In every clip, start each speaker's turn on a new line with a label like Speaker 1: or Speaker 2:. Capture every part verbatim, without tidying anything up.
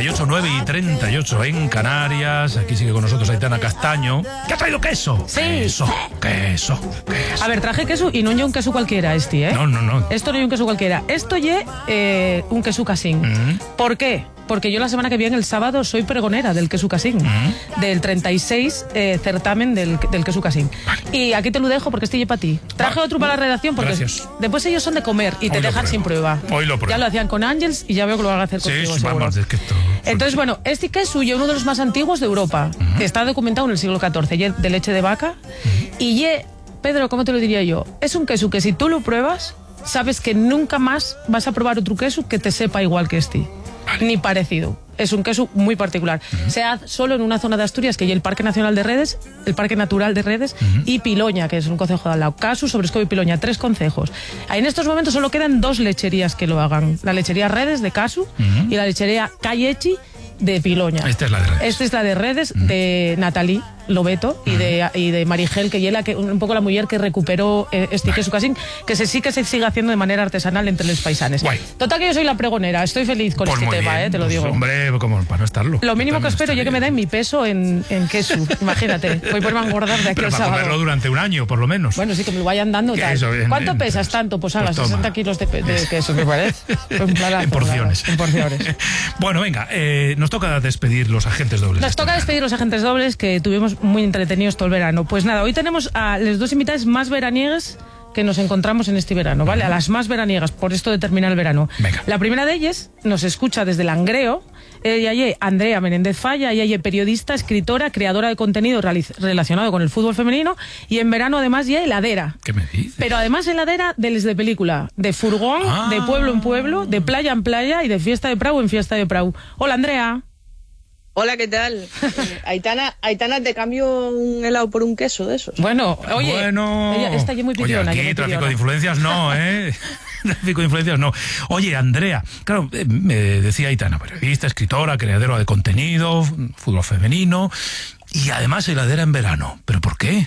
Speaker 1: y ocho, nueve y treinta y ocho en Canarias. Aquí sigue con nosotros Aitana Castaño. ¿Qué ha traído queso?
Speaker 2: Sí.
Speaker 1: Queso, queso, queso.
Speaker 2: A ver, traje queso y no es un queso cualquiera este, ¿eh?
Speaker 1: No, no, no.
Speaker 2: Esto no es un queso cualquiera. Esto es eh, un queso casín.
Speaker 1: Mm.
Speaker 2: ¿Por qué? Porque yo la semana que viene, el sábado, soy pregonera del queso casín. Mm. Del treinta y seis eh, certamen del, del queso casín. Vale. Y aquí te lo dejo porque estoy para ti. Traje vale. otro para la redacción porque
Speaker 1: Gracias.
Speaker 2: Después ellos son de comer y te
Speaker 1: Hoy
Speaker 2: dejan sin prueba.
Speaker 1: Hoy lo pruebo.
Speaker 2: Ya lo hacían con Ángels y ya veo que lo van a hacer contigo,
Speaker 1: sí,
Speaker 2: seguro.
Speaker 1: Vamos, es que esto...
Speaker 2: Entonces, bueno, este queso es uno de los más antiguos de Europa. Uh-huh. Que está documentado en el siglo catorce. Y de leche de vaca. Uh-huh. Y ye, Pedro, ¿cómo te lo diría yo? Es un queso que si tú lo pruebas, sabes que nunca más vas a probar otro queso que te sepa igual que este. Vale. Ni parecido. Es un queso muy particular. Uh-huh. Se hace solo en una zona de Asturias, que hay el Parque Nacional de Redes, el Parque Natural de Redes, uh-huh. y Piloña, que es un concejo de al lado. Casu, Sobrescobo y Piloña, tres concejos. En estos momentos solo quedan dos lecherías que lo hagan. La lechería Redes de Casu uh-huh. y la lechería Callechi de Piloña.
Speaker 1: Esta es la de Redes.
Speaker 2: Esta es la de Redes, uh-huh. de Natalie Lobeto y de, y de Marigel, que es que un poco la mujer que recuperó eh, este queso casín, que se sí que se sigue haciendo de manera artesanal entre los paisanes. Guay. Total que yo soy la pregonera, estoy feliz con pues este tema, eh, te lo digo.
Speaker 1: Pues hombre, como para no estarlo.
Speaker 2: Lo mínimo que espero yo que me den mi peso en, en queso, imagínate. Voy por engordar de aquí
Speaker 1: Pero
Speaker 2: al
Speaker 1: para
Speaker 2: sábado.
Speaker 1: comerlo durante un año, por lo menos.
Speaker 2: Bueno, sí, que me lo vayan dando tal. Eso, en, ¿Cuánto en, pesas tanto? Pues haga, pues sesenta kilos de, de queso, me parece. Un planazo,
Speaker 1: en porciones.
Speaker 2: Claro, en porciones.
Speaker 1: Bueno, venga, eh, nos toca despedir los agentes dobles.
Speaker 2: Nos toca despedir los agentes dobles que tuvimos muy entretenidos todo el verano. Pues nada, hoy tenemos a las dos invitadas más veraniegas que nos encontramos en este verano, ¿vale? A las más veraniegas, por esto de terminar el verano.
Speaker 1: Venga.
Speaker 2: La primera de ellas nos escucha desde Langreo. Ella es Andrea Menéndez Falla, ella es periodista, escritora, creadora de contenido relacionado con el fútbol femenino y en verano además ya heladera.
Speaker 1: ¿Qué me dices?
Speaker 2: Pero además heladera de les de película, de furgón, ah. de pueblo en pueblo, de playa en playa y de fiesta de Prau en fiesta de Prau. Hola, Andrea.
Speaker 3: Hola, ¿qué tal? Aitana, Aitana, te cambio un helado por un queso de esos.
Speaker 2: Bueno, oye,
Speaker 1: bueno,
Speaker 2: ella está ya muy pidiona.
Speaker 1: Oye, aquí tráfico de influencias no, ¿eh? Tráfico de influencias no. Oye, Andrea, claro, eh, me decía Aitana, periodista, escritora, creadora de contenido, fútbol femenino y además heladera en verano. ¿Pero por qué?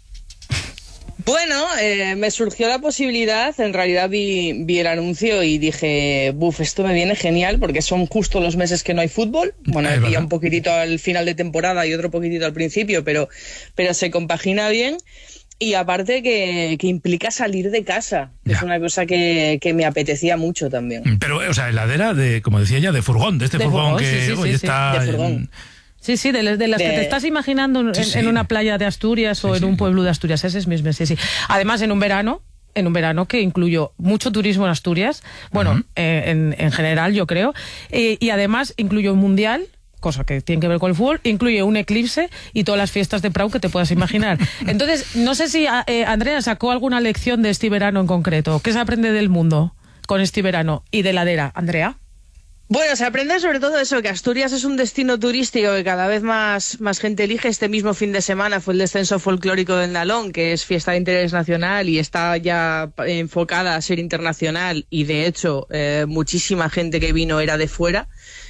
Speaker 3: Bueno, eh, me surgió la posibilidad, en realidad vi, vi el anuncio y dije, buf, esto me viene genial porque son justo los meses que no hay fútbol. Bueno,
Speaker 1: es
Speaker 3: había un poquitito al final de temporada y otro poquitito al principio, pero, pero se compagina bien. Y aparte que, que implica salir de casa, que es una cosa que, que me apetecía mucho también.
Speaker 1: Pero, o sea, heladera de, como decía ella, de furgón, de este
Speaker 2: de
Speaker 1: furgón,
Speaker 2: furgón
Speaker 1: que
Speaker 2: sí, sí,
Speaker 1: hoy
Speaker 2: sí,
Speaker 1: está...
Speaker 2: sí.
Speaker 3: De furgón.
Speaker 1: En...
Speaker 2: Sí, sí, de, de las de... que te estás imaginando en, sí, sí. en una playa de Asturias sí, o en sí. un pueblo de Asturias, ese es mismo, sí, sí. Además, en un verano, en un verano que incluyó mucho turismo en Asturias, bueno, uh-huh. eh, en, en general yo creo, eh, y además incluyó un mundial, cosa que tiene que ver con el fútbol, incluye un eclipse y todas las fiestas de Prau que te puedas imaginar. Entonces, no sé si eh, Andrea sacó alguna lección de este verano en concreto. ¿Qué se aprende del mundo con este verano y de heladera, Andrea?
Speaker 3: Bueno, se aprende sobre todo eso, que Asturias es un destino turístico que cada vez más, más gente elige. Este mismo fin de semana fue el descenso folclórico del Nalón, que es fiesta de interés nacional y está ya enfocada a ser internacional y de hecho eh, muchísima gente que vino era de fuera.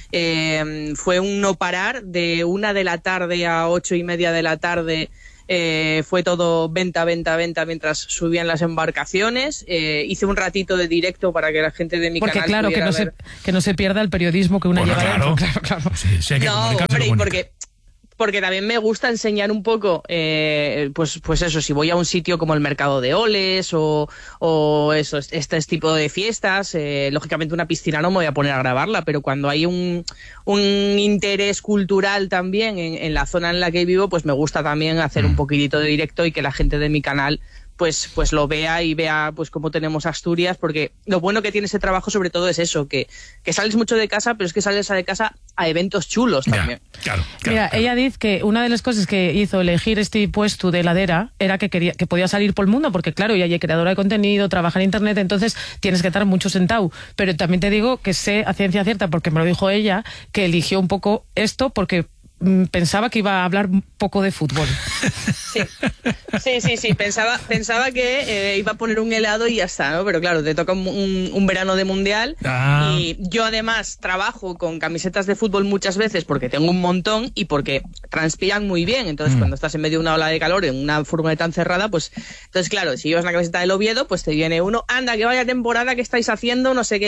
Speaker 3: Eh, fue un no parar de una de la tarde a ocho y media de la tarde. Eh, fue todo venta, venta, venta mientras subían las embarcaciones. Eh, hice un ratito de directo para que la gente de mi
Speaker 2: porque,
Speaker 3: canal
Speaker 2: claro,
Speaker 3: pudiera
Speaker 2: que no
Speaker 3: ver.
Speaker 2: Se, que no se pierda el periodismo que una
Speaker 1: bueno,
Speaker 2: lleva
Speaker 1: claro.
Speaker 2: dentro. Claro, claro.
Speaker 1: Sí, sí hay que
Speaker 3: no, hombre, y porque... Porque también me gusta enseñar un poco, eh, pues, pues eso, si voy a un sitio como el Mercado de Oles o, o eso, este tipo de fiestas, eh, lógicamente una piscina no me voy a poner a grabarla, pero cuando hay un, un interés cultural también en, en la zona en la que vivo, pues me gusta también hacer un poquitito de directo y que la gente de mi canal pues pues lo vea y vea pues cómo tenemos Asturias, porque lo bueno que tiene ese trabajo sobre todo es eso, que, que sales mucho de casa, pero es que sales de casa a eventos chulos también.
Speaker 1: Ya, claro, claro,
Speaker 2: Mira,
Speaker 1: claro.
Speaker 2: ella dice que una de las cosas que hizo elegir este puesto de heladera era que quería que podía salir por el mundo, porque claro, ella es creadora de contenido, trabaja en internet, entonces tienes que estar mucho sentado. Pero también te digo que sé a ciencia cierta, porque me lo dijo ella, que eligió un poco esto porque pensaba que iba a hablar un poco de fútbol.
Speaker 3: Sí, sí, sí, sí. Pensaba, pensaba que eh, iba a poner un helado y ya está, ¿no? Pero claro, te toca un, un, un verano de mundial ah. y yo además trabajo con camisetas de fútbol muchas veces porque tengo un montón y porque transpiran muy bien. Entonces, mm. cuando estás en medio de una ola de calor en una furgoneta encerrada, pues... Entonces, claro, si llevas una camiseta del Oviedo, pues te viene uno, anda, que vaya temporada que estáis haciendo, no sé qué...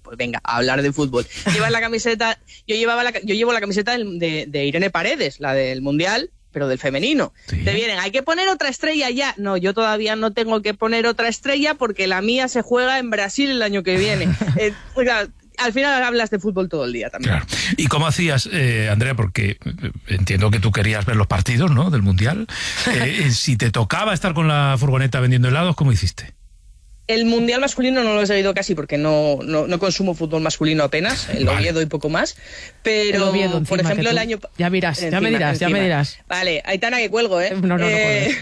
Speaker 3: pues venga, a hablar de fútbol. Llevas la camiseta, yo llevaba la, yo llevo la camiseta de, de Irene Paredes, la del Mundial, pero del femenino. Sí. Te vienen, hay que poner otra estrella ya. No, yo todavía no tengo que poner otra estrella porque la mía se juega en Brasil el año que viene. eh, oiga, al final hablas de fútbol todo el día también.
Speaker 1: Claro. ¿Y cómo hacías, eh, Andrea? Porque entiendo que tú querías ver los partidos, ¿no?, del Mundial. Eh, si te tocaba estar con la furgoneta vendiendo helados, ¿cómo hiciste?
Speaker 3: El Mundial masculino no lo he sabido casi porque no, no, no consumo fútbol masculino apenas, el vale. Oviedo y poco más, pero,
Speaker 2: el Oviedo, encima, por ejemplo, el año...
Speaker 3: Ya
Speaker 2: miras, encima, ya me dirás, encima. ya me dirás.
Speaker 3: Vale, Aitana, que cuelgo, ¿eh?
Speaker 2: No, no, no,
Speaker 3: eh,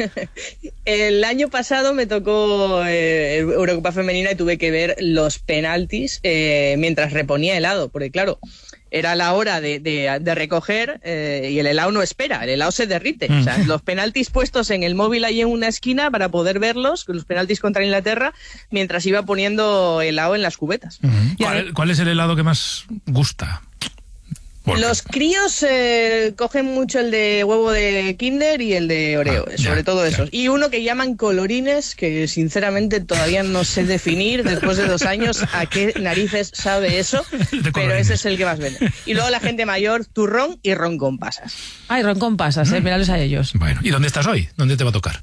Speaker 3: el año pasado me tocó eh, Eurocopa Femenina y tuve que ver los penaltis eh, mientras reponía helado, porque claro... Era la hora de, de, de recoger eh, y el helado no espera, el helado se derrite. Mm. O sea, los penaltis puestos en el móvil ahí en una esquina para poder verlos, los penaltis contra Inglaterra, mientras iba poniendo helado en las cubetas.
Speaker 1: Mm. ¿Cuál, ¿Cuál es el helado que más gusta? Porque...
Speaker 3: Los críos eh, cogen mucho el de huevo de Kinder y el de Oreo, ah, sobre ya, todo esos. Ya. Y uno que llaman colorines, que sinceramente todavía no sé definir, después de dos años, a qué narices sabe eso, pero ese es el que más vende. Y luego la gente mayor, turrón y ron con pasas.
Speaker 2: Ay, ron con pasas, eh, mírales a ellos.
Speaker 1: Bueno, ¿y dónde estás hoy? ¿Dónde te va a tocar?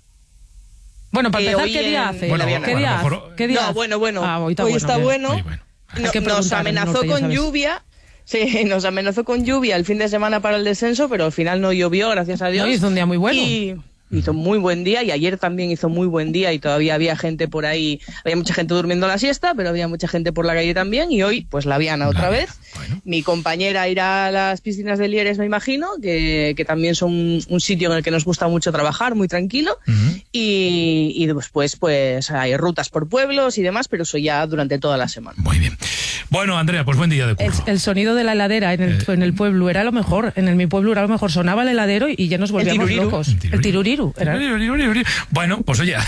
Speaker 2: Bueno, para
Speaker 3: eh,
Speaker 2: empezar, ¿qué día
Speaker 3: en...
Speaker 2: hace?
Speaker 3: Bueno,
Speaker 2: ¿Qué,
Speaker 3: bueno,
Speaker 2: día
Speaker 3: mejor...
Speaker 2: ¿Qué día
Speaker 3: No, bueno, bueno.
Speaker 2: Ah, hoy está
Speaker 3: hoy
Speaker 2: bueno.
Speaker 3: Está bueno.
Speaker 1: bueno.
Speaker 3: No, nos amenazó con lluvia. Sí, nos amenazó con lluvia el fin de semana para el descenso, pero al final no llovió, gracias a Dios.
Speaker 2: No, hizo un día muy bueno.
Speaker 3: Y hizo muy buen día, y ayer también hizo muy buen día, y todavía había gente por ahí, había mucha gente durmiendo la siesta, pero había mucha gente por la calle también, y hoy, pues la Viana otra vez. Bueno. Mi compañera irá a las piscinas de Lieres, me imagino, que, que también son un, un sitio en el que nos gusta mucho trabajar, muy tranquilo, uh-huh. y, y después, pues hay rutas por pueblos y demás, pero eso ya durante toda la semana.
Speaker 1: Muy bien. Bueno, Andrea, pues buen día de curro.
Speaker 2: El, el sonido de la heladera en el, eh. en el pueblo era lo mejor. En el, mi pueblo era lo mejor. Sonaba el heladero y ya nos volvíamos
Speaker 3: el
Speaker 2: locos. El tiruriru. El tiruriru
Speaker 1: era. Bueno, pues oye,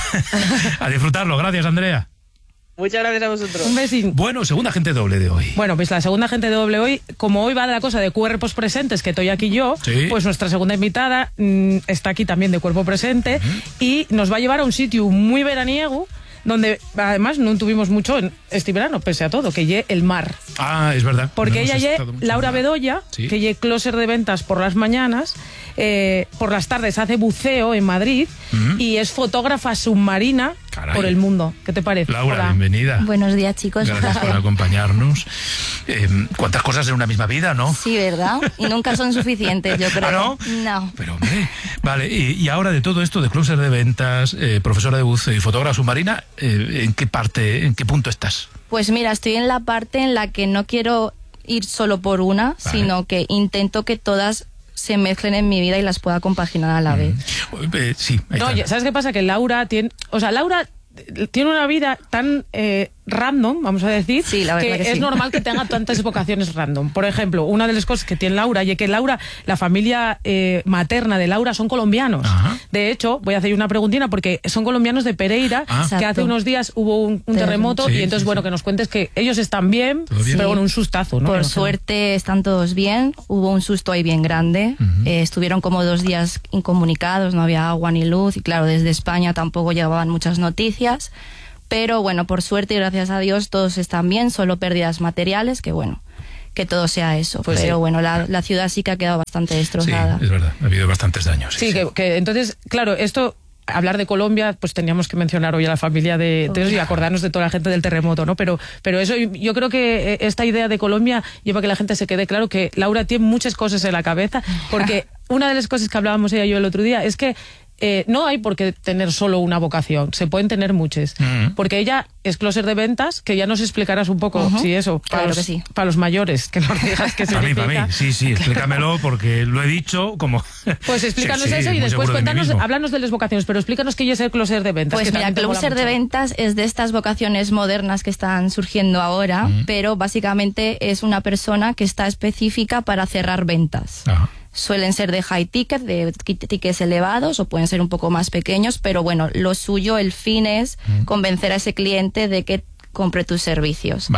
Speaker 1: a disfrutarlo. Gracias, Andrea.
Speaker 3: Muchas gracias a vosotros.
Speaker 2: Un besín.
Speaker 1: Bueno, segunda gente doble de hoy.
Speaker 2: Bueno, pues la segunda gente doble hoy, como hoy va de la cosa de cuerpos presentes, que estoy aquí yo,
Speaker 1: sí.
Speaker 2: pues nuestra segunda invitada mmm, está aquí también de cuerpo presente, uh-huh. y nos va a llevar a un sitio muy veraniego, donde además no tuvimos mucho en este verano, pese a todo, que lle el mar.
Speaker 1: Ah, es verdad.
Speaker 2: Porque
Speaker 1: no
Speaker 2: ella lle Laura Bedoya, sí. que lle closer de ventas por las mañanas, eh, por las tardes hace buceo en Madrid, uh-huh. y es fotógrafa submarina. Caray. Por el mundo. ¿Qué te parece?
Speaker 1: Laura,
Speaker 2: Hola.
Speaker 1: Bienvenida.
Speaker 4: Buenos días, chicos.
Speaker 1: Gracias por acompañarnos. Eh, ¿Cuántas cosas en una misma vida, no?
Speaker 4: Sí, ¿verdad? Y nunca son suficientes, yo creo.
Speaker 1: ¿Ah, no?
Speaker 4: No.
Speaker 1: Pero, hombre, vale, y, y ahora de todo esto, de closer de ventas, eh, profesora de buceo y fotógrafa submarina, eh, ¿en qué parte, en qué punto estás?
Speaker 4: Pues mira, estoy en la parte en la que no quiero ir solo por una, vale. sino que intento que todas se mezclen en mi vida y las pueda compaginar a la vez.
Speaker 1: Mm. Eh, sí, ahí
Speaker 2: no,
Speaker 1: está.
Speaker 2: ¿sabes qué pasa? Que Laura tiene... O sea, Laura tiene una vida tan eh, random, vamos a decir,
Speaker 4: sí, la verdad
Speaker 2: que,
Speaker 4: que
Speaker 2: es
Speaker 4: sí.
Speaker 2: normal que tenga tantas vocaciones random. Por ejemplo, una de las cosas que tiene Laura, y es que Laura, la familia eh, materna de Laura son colombianos. Ajá. De hecho, voy a hacer una preguntina porque son colombianos de Pereira, ah. que hace unos días hubo un, un terremoto, sí, y entonces, sí, bueno, sí. que nos cuentes que ellos están bien, bien? pero bueno, un sustazo, ¿no?
Speaker 4: Por
Speaker 2: no
Speaker 4: suerte están todos bien, hubo un susto ahí bien grande, uh-huh. eh, estuvieron como dos días incomunicados, no había agua ni luz, y claro, desde España tampoco llegaban muchas noticias. Pero bueno, por suerte y gracias a Dios todos están bien, solo pérdidas materiales, que bueno, que todo sea eso. Pues pero sí. bueno, la, la ciudad sí que ha quedado bastante destrozada.
Speaker 1: Sí, es verdad, ha habido bastantes daños.
Speaker 2: Sí,
Speaker 1: sí,
Speaker 2: sí. Que, que entonces, claro, esto... Hablar de Colombia, pues teníamos que mencionar hoy a la familia de, de y acordarnos de toda la gente del terremoto, ¿no? Pero, pero eso, yo creo que esta idea de Colombia lleva a que la gente se quede claro que Laura tiene muchas cosas en la cabeza, porque una de las cosas que hablábamos ella y yo el otro día es que Eh, no hay por qué tener solo una vocación, se pueden tener muchas. Uh-huh. Porque ella es closer de ventas, que ya nos explicarás un poco, uh-huh. si eso, para,
Speaker 4: claro
Speaker 2: los,
Speaker 4: que sí.
Speaker 2: para los mayores, que nos digas qué significa.
Speaker 1: Para mí, para mí, sí, sí, explícamelo porque lo he dicho como...
Speaker 2: Pues explícanos
Speaker 1: sí, sí,
Speaker 2: eso y después cuéntanos,
Speaker 1: de
Speaker 2: háblanos de las vocaciones, pero explícanos qué es el closer de ventas.
Speaker 4: Pues mira, closer de ventas es de estas vocaciones modernas que están surgiendo ahora, uh-huh. pero básicamente es una persona que está específica para cerrar ventas. Uh-huh. Suelen ser de high ticket, de tickets elevados, o pueden ser un poco más pequeños, pero bueno, lo suyo, el fin es convencer a ese cliente de que compre tus servicios.
Speaker 1: Vale.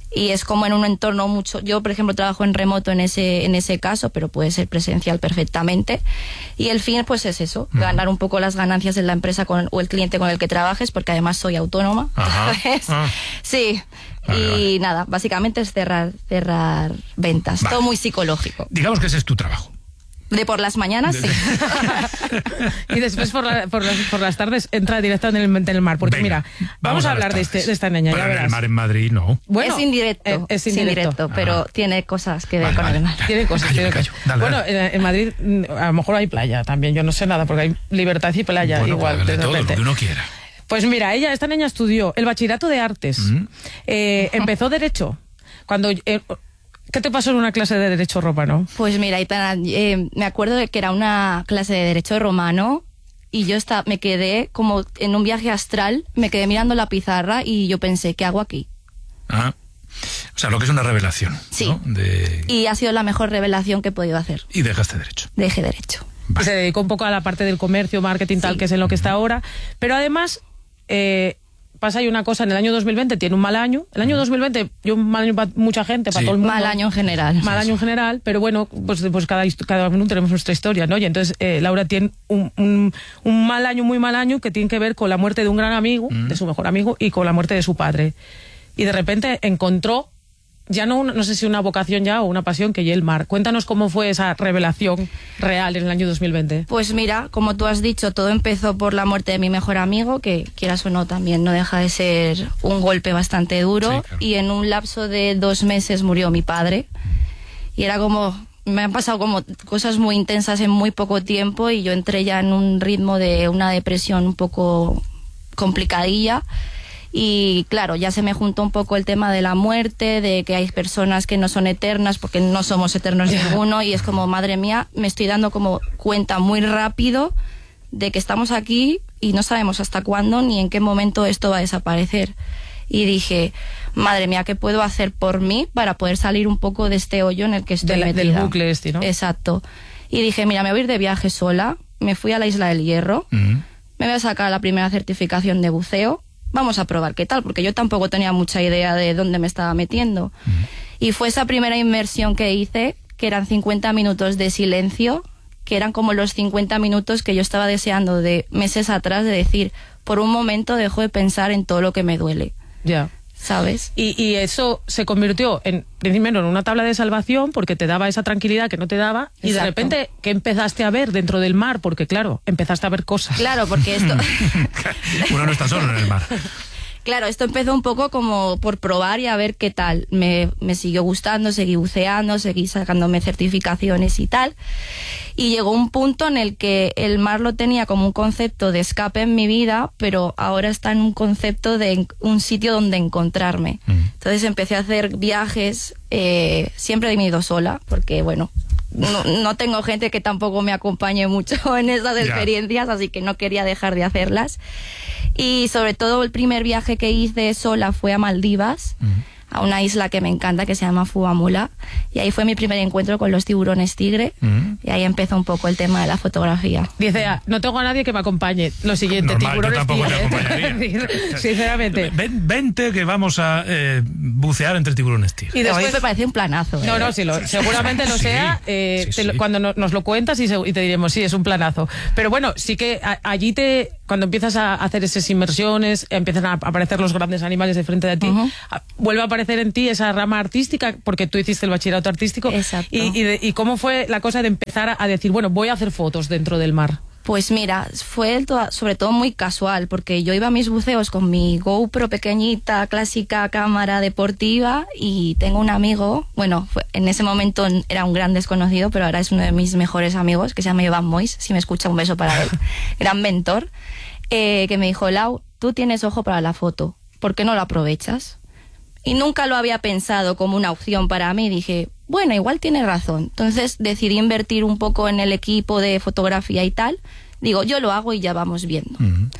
Speaker 4: y es como en un entorno mucho, yo por ejemplo trabajo en remoto en ese en ese caso, pero puede ser presencial perfectamente, y el fin pues es eso, uh-huh. ganar un poco las ganancias en la empresa con, o el cliente con el que trabajes, porque además soy autónoma, ¿sabes? Ah. Sí, vale, y vale. nada, básicamente es cerrar cerrar ventas, vale. todo muy psicológico.
Speaker 1: Digamos que ese es tu trabajo.
Speaker 4: De por las mañanas, sí.
Speaker 2: Y después por, la, por, las, por las tardes entra directamente en el, en el mar. Porque
Speaker 1: Venga,
Speaker 2: mira, vamos, vamos a, a hablar de, este, de esta niña.
Speaker 1: Pero
Speaker 2: ya
Speaker 1: en el mar en Madrid no.
Speaker 4: Bueno, es indirecto, eh, es indirecto, indirecto pero ah. tiene cosas que ver
Speaker 1: vale,
Speaker 4: con
Speaker 1: vale.
Speaker 4: el mar.
Speaker 2: Tiene cosas,
Speaker 1: callo,
Speaker 2: tiene
Speaker 1: callo.
Speaker 2: cosas.
Speaker 1: Dale,
Speaker 2: bueno,
Speaker 1: dale.
Speaker 2: En, en Madrid a lo mejor hay playa también. Yo no sé nada porque hay libertad y playa
Speaker 1: bueno,
Speaker 2: igual.
Speaker 1: De todo lo que uno quiera.
Speaker 2: Pues mira, ella, esta niña estudió el bachillerato de artes. Mm. Eh, empezó derecho. Cuando... Eh, ¿Qué te pasó en una clase de Derecho Romano?
Speaker 4: Pues mira, Aitana, eh, me acuerdo de que era una clase de Derecho Romano y yo estaba, me quedé como en un viaje astral, me quedé mirando la pizarra y yo pensé, ¿qué hago aquí?
Speaker 1: Ah, o sea, lo que es una revelación.
Speaker 4: Sí,
Speaker 1: ¿no? de...
Speaker 4: y ha sido la mejor revelación que he podido hacer.
Speaker 1: Y dejaste Derecho.
Speaker 4: Dejé Derecho.
Speaker 2: Vale. Se dedicó un poco a la parte del comercio, marketing, sí. tal, que es en lo que está ahora, pero además... Eh, pasa ahí una cosa, en el año dos mil veinte tiene un mal año. El año dos mil veinte, yo un mal año para mucha gente, para
Speaker 1: sí.
Speaker 2: todo el mundo.
Speaker 4: Mal año en general.
Speaker 2: Mal
Speaker 4: sí,
Speaker 2: año en general, pero bueno, pues, pues cada, cada uno tenemos nuestra historia, ¿no? Y entonces eh, Laura tiene un, un, un mal año, muy mal año, que tiene que ver con la muerte de un gran amigo, mm. de su mejor amigo, y con la muerte de su padre. Y de repente encontró, ya no, no sé si una vocación ya o una pasión, que y el mar. Cuéntanos cómo fue esa revelación real en el año dos mil veinte.
Speaker 4: Pues mira, como tú has dicho, todo empezó por la muerte de mi mejor amigo, que quieras o no también no deja de ser un golpe bastante duro, sí, claro. Y en un lapso de dos meses murió mi padre y era como, me han pasado como cosas muy intensas en muy poco tiempo y yo entré ya en un ritmo de una depresión un poco complicadilla. Y claro, ya se me juntó un poco el tema de la muerte, de que hay personas que no son eternas, porque no somos eternos yeah. ninguno, y es como, madre mía, me estoy dando como cuenta muy rápido de que estamos aquí y no sabemos hasta cuándo ni en qué momento esto va a desaparecer. Y dije, madre mía, ¿qué puedo hacer por mí para poder salir un poco de este hoyo en el que estoy
Speaker 2: de la,
Speaker 4: metida?
Speaker 2: Del bucle este, ¿no?
Speaker 4: Exacto. Y dije, mira, me voy a ir de viaje sola, me fui a la Isla del Hierro, mm-hmm. me voy a sacar la primera certificación de buceo, vamos a probar qué tal, porque yo tampoco tenía mucha idea de dónde me estaba metiendo. Mm. Y fue esa primera inmersión que hice, que eran cincuenta minutos de silencio, que eran como los cincuenta minutos que yo estaba deseando de meses atrás, de decir, por un momento dejo de pensar en todo lo que me duele.
Speaker 2: Ya. Yeah.
Speaker 4: ¿Sabes?
Speaker 2: Y, y eso se convirtió en, primero, en una tabla de salvación, porque te daba esa tranquilidad que no te daba. Exacto. Y de repente, ¿qué empezaste a ver dentro del mar? Porque claro, empezaste a ver cosas.
Speaker 4: Claro, porque esto...
Speaker 1: Uno no está solo en el mar.
Speaker 4: Claro, esto empezó un poco como por probar y a ver qué tal. Me, me siguió gustando, seguí buceando, seguí sacándome certificaciones y tal. Y llegó un punto en el que el mar lo tenía como un concepto de escape en mi vida, pero ahora está en un concepto de un sitio donde encontrarme. Mm. Entonces empecé a hacer viajes, eh, siempre he venido sola, porque bueno... No, no tengo gente que tampoco me acompañe mucho en esas experiencias, yeah. así que no quería dejar de hacerlas. Y sobre todo el primer viaje que hice sola fue a Maldivas, mm. a una isla que me encanta que se llama Fuamula, y ahí fue mi primer encuentro con los tiburones tigre, mm. y ahí empezó un poco el tema de la fotografía.
Speaker 2: Dice, ah, no tengo a nadie que me acompañe. Lo siguiente,
Speaker 1: normal,
Speaker 2: tiburones
Speaker 1: yo tampoco
Speaker 2: tigre.
Speaker 1: te acompañaría.
Speaker 2: Sinceramente.
Speaker 1: Ven, vente que vamos a eh, bucear entre tiburones tigre.
Speaker 4: Y después me parece un planazo. ¿eh?
Speaker 2: No, no, sí, lo, seguramente lo
Speaker 1: sí,
Speaker 2: sea. Eh,
Speaker 1: sí, sí.
Speaker 2: Te lo, cuando no, nos lo cuentas y, se, y te diremos, sí, es un planazo. Pero bueno, sí que a, allí te... Cuando empiezas a hacer esas inmersiones, empiezan a aparecer los grandes animales de frente de ti, uh-huh. vuelve a aparecer en ti esa rama artística, porque tú hiciste el bachillerato artístico.
Speaker 4: Exacto.
Speaker 2: Y, y, de, y cómo fue la cosa de empezar a, a decir, bueno, voy a hacer fotos dentro del mar.
Speaker 4: Pues mira, fue sobre todo muy casual, porque yo iba a mis buceos con mi GoPro pequeñita, clásica cámara deportiva, y tengo un amigo, bueno, fue, en ese momento era un gran desconocido, pero ahora es uno de mis mejores amigos, que se llama Iván Mois, si me escucha un beso para él, gran mentor, eh, que me dijo, Lau, tú tienes ojo para la foto, ¿por qué no lo aprovechas? Y nunca lo había pensado como una opción para mí, dije, bueno, igual tiene razón. Entonces decidí invertir un poco en el equipo de fotografía y tal. Digo, yo lo hago y ya vamos viendo. Uh-huh.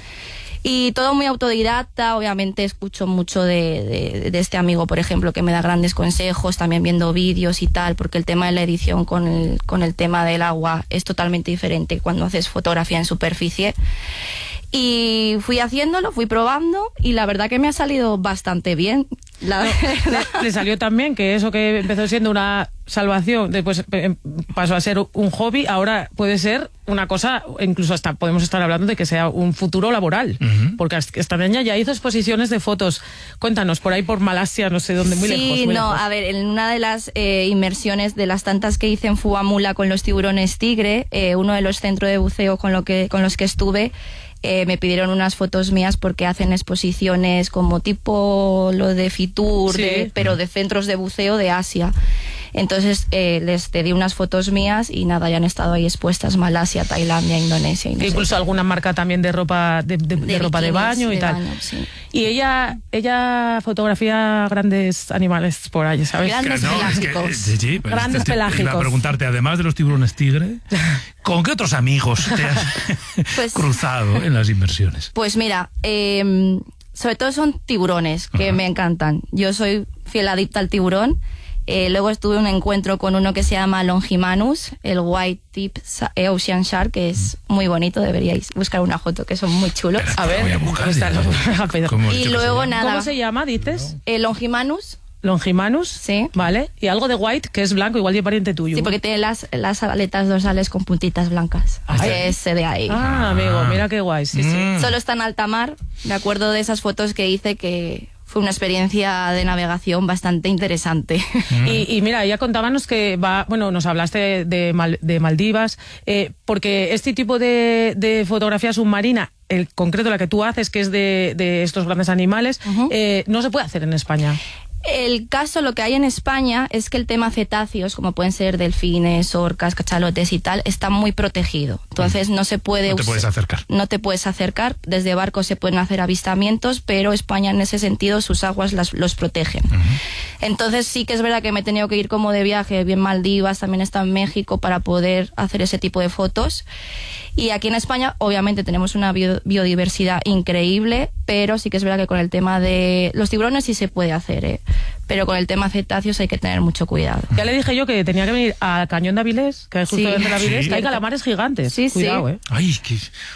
Speaker 4: Y todo muy autodidacta, obviamente escucho mucho de, de, de este amigo, por ejemplo, que me da grandes consejos, también viendo vídeos y tal, porque el tema de la edición con el, con el tema del agua es totalmente diferente cuando haces fotografía en superficie. Y fui haciéndolo, fui probando y la verdad que me ha salido bastante bien. La
Speaker 2: Le,
Speaker 4: verdad.
Speaker 2: le salió también que eso que empezó siendo una salvación, después eh, pasó a ser un hobby, ahora puede ser una cosa, incluso hasta podemos estar hablando de que sea un futuro laboral, uh-huh. porque esta niña ya hizo exposiciones de fotos. Cuéntanos, por ahí por Malasia, no sé dónde, muy
Speaker 4: sí,
Speaker 2: lejos. Sí,
Speaker 4: no,
Speaker 2: lejos.
Speaker 4: A ver, en una de las eh, inmersiones de las tantas que hice en Fuamula con los tiburones tigre, eh, uno de los centros de buceo con, lo que, con los que estuve, Eh, me pidieron unas fotos mías porque hacen exposiciones como tipo lo de Fitur,
Speaker 2: sí.
Speaker 4: de, pero de centros de buceo de Asia. Entonces eh, les pedí unas fotos mías y nada, ya han estado ahí expuestas Malasia, Tailandia, Indonesia. Y no
Speaker 2: incluso
Speaker 4: sé.
Speaker 2: alguna marca también de ropa de, de, de, de ropa de baño y
Speaker 4: de
Speaker 2: tal.
Speaker 4: Baño, sí.
Speaker 2: Y ella ella fotografía grandes animales por ahí, ¿sabes?
Speaker 4: Grandes
Speaker 1: no,
Speaker 4: pelágicos.
Speaker 1: Es que, sí, sí, pues
Speaker 2: Grandes
Speaker 1: te, te,
Speaker 2: pelágicos.
Speaker 1: Iba a preguntarte, además de los tiburones tigre, ¿con qué otros amigos te has
Speaker 4: pues,
Speaker 1: cruzado en las inversiones?
Speaker 4: Pues mira, eh, sobre todo son tiburones que uh-huh. me encantan. Yo soy fiel adicta al tiburón. Eh, luego estuve en un encuentro con uno que se llama Longimanus, el White Tip Ocean Shark, que es muy bonito, deberíais buscar una foto, que son muy chulos.
Speaker 1: Espera,
Speaker 2: a ver,
Speaker 1: voy a buscar,
Speaker 2: está,
Speaker 4: y luego nada.
Speaker 2: ¿Cómo se llama, dices?
Speaker 4: Eh, Longimanus.
Speaker 2: Longimanus,
Speaker 4: sí.
Speaker 2: Vale. Y algo de White, que es blanco, igual de pariente tuyo.
Speaker 4: Sí, porque tiene las, las aletas dorsales con puntitas blancas.
Speaker 2: Ah,
Speaker 4: ese de ahí.
Speaker 2: Ah, amigo, mira qué guay. Sí,
Speaker 1: mm.
Speaker 2: sí.
Speaker 4: Solo está en alta mar. Me acuerdo de esas fotos que hice que fue una experiencia de navegación bastante interesante.
Speaker 2: Mm. Y, y mira, ya contábamos que va, bueno, nos hablaste de, Mal, de Maldivas, eh, porque este tipo de, de fotografía submarina, el concreto la que tú haces, que es de, de estos grandes animales, uh-huh. eh, no se puede hacer en España.
Speaker 4: El caso, lo que hay en España es que el tema cetáceos, como pueden ser delfines, orcas, cachalotes y tal, está muy protegido. Entonces no se puede...
Speaker 1: No te puedes acercar.
Speaker 4: No te puedes acercar. Desde barcos se pueden hacer avistamientos, pero España en ese sentido sus aguas las, los protegen. Uh-huh. Entonces sí que es verdad que me he tenido que ir como de viaje, bien Maldivas, también está en México, para poder hacer ese tipo de fotos. Y aquí en España obviamente tenemos una bio, biodiversidad increíble, pero sí que es verdad que con el tema de los tiburones sí se puede hacer, ¿eh? Pero con el tema cetáceos hay que tener mucho cuidado.
Speaker 2: Ya le dije yo que tenía que venir a Cañón de Avilés, que es justo
Speaker 4: sí.
Speaker 2: dentro de Avilés,
Speaker 1: sí.
Speaker 2: que hay calamares gigantes.
Speaker 4: Sí,
Speaker 2: Cuidado,
Speaker 4: sí.
Speaker 2: ¿eh?
Speaker 1: Ay, es que,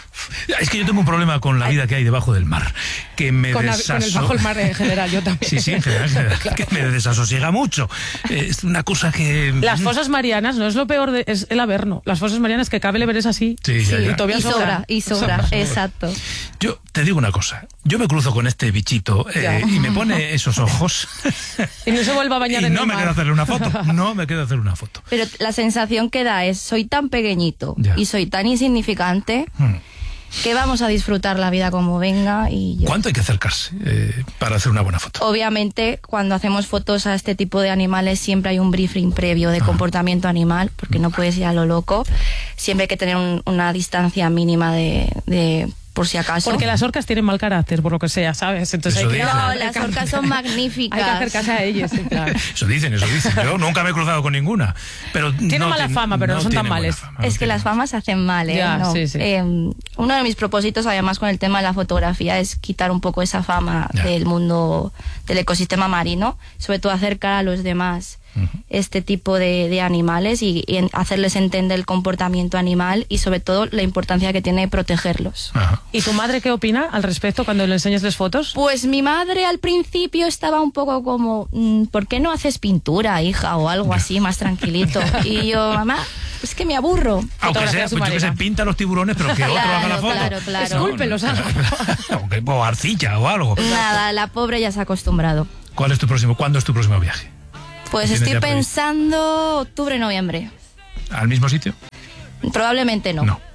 Speaker 1: es que yo tengo un problema con la vida que hay debajo del mar, que me
Speaker 2: con,
Speaker 1: desaso...
Speaker 2: con el bajo el mar en general, yo también.
Speaker 1: Sí, sí, en general, claro. Que me desasosiega mucho. Es una cosa que...
Speaker 2: Las fosas marianas no es lo peor, de, es el Averno. Las fosas marianas que cabe le veres así.
Speaker 1: Sí, ya, ya.
Speaker 2: Y todavía
Speaker 4: y
Speaker 2: sobra.
Speaker 4: sobra, y sobra, sobra. Exacto.
Speaker 1: Yo te digo una cosa, yo me cruzo con este bichito eh, y me pone esos ojos
Speaker 2: y no se vuelve a bañar
Speaker 1: y
Speaker 2: en
Speaker 1: no
Speaker 2: el
Speaker 1: me
Speaker 2: mar.
Speaker 1: quedo hacerle una foto, no me quedo hacer una foto.
Speaker 4: Pero la sensación que da es, soy tan pequeñito
Speaker 1: ya.
Speaker 4: y soy tan insignificante hmm. que vamos a disfrutar la vida como venga. Y ya.
Speaker 1: ¿Cuánto hay que acercarse eh, para hacer una buena foto?
Speaker 4: Obviamente, cuando hacemos fotos a este tipo de animales siempre hay un briefing previo de ah. comportamiento animal, porque no puedes ir a lo loco. Siempre hay que tener un, una distancia mínima de... de por si acaso.
Speaker 2: Porque las orcas tienen mal carácter, por lo que sea, ¿sabes? Entonces
Speaker 1: eso
Speaker 2: hay que...
Speaker 1: dicen.
Speaker 4: No, las orcas son magníficas.
Speaker 2: Hay que acercarse a ellas, sí, claro.
Speaker 1: Eso dicen, eso dicen. Yo nunca me he cruzado con ninguna. Pero
Speaker 2: tienen
Speaker 1: no
Speaker 2: mala
Speaker 1: ten,
Speaker 2: fama, pero no, no son tan males.
Speaker 1: Fama,
Speaker 4: es
Speaker 1: no
Speaker 4: que las famas se hacen mal, ¿eh?
Speaker 2: Ya,
Speaker 4: no.
Speaker 2: sí, sí.
Speaker 4: Eh, uno de mis propósitos, además, con el tema de la fotografía es quitar un poco esa fama ya. del mundo, del ecosistema marino, sobre todo acercar a los demás uh-huh. este tipo de, de animales y, y hacerles entender el comportamiento animal y sobre todo la importancia que tiene protegerlos.
Speaker 1: Ajá.
Speaker 2: ¿Y tu madre qué opina al respecto cuando le enseñas las fotos?
Speaker 4: Pues mi madre al principio estaba un poco como, ¿por qué no haces pintura, hija? O algo así, más tranquilito. Y yo, mamá, es que me aburro.
Speaker 1: Aunque sea, pues yo que se pinta los tiburones, pero que otro
Speaker 4: claro,
Speaker 1: haga la foto.
Speaker 4: Claro, claro.
Speaker 2: Escúlpelos,
Speaker 1: no, no, o arcilla o algo.
Speaker 4: Nada, la pobre ya se ha acostumbrado.
Speaker 1: ¿Cuál es tu próximo? ¿Cuándo es tu próximo viaje?
Speaker 4: Pues estoy pensando octubre, noviembre.
Speaker 1: ¿Al mismo sitio?
Speaker 4: Probablemente no.
Speaker 1: No.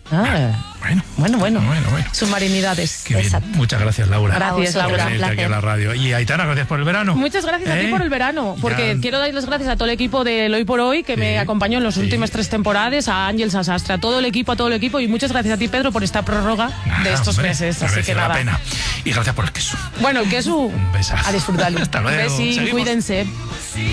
Speaker 2: Ah,
Speaker 1: bueno,
Speaker 2: bueno, bueno,
Speaker 1: bueno, bueno.
Speaker 2: Submarinidades.
Speaker 1: Qué bien. Muchas gracias, Laura.
Speaker 2: Gracias, Laura.
Speaker 1: Por venirte aquí a la radio. Y Aitana, gracias por el verano.
Speaker 2: Muchas gracias
Speaker 1: ¿Eh?
Speaker 2: a ti por el verano, porque
Speaker 1: ya.
Speaker 2: quiero dar las gracias a todo el equipo del Hoy por Hoy que sí, me acompañó en las sí. últimas tres temporadas, a Ángel Sasastre, a todo el equipo, a todo el equipo, y muchas gracias a ti, Pedro, por esta prórroga
Speaker 1: nada,
Speaker 2: de estos
Speaker 1: hombre,
Speaker 2: meses. Así que nada.
Speaker 1: La pena. Y gracias por el queso.
Speaker 2: Bueno, el queso.
Speaker 1: Un besazo.
Speaker 2: A disfrutarlo.
Speaker 1: Hasta luego.
Speaker 2: Besi,
Speaker 1: Seguimos.
Speaker 2: cuídense.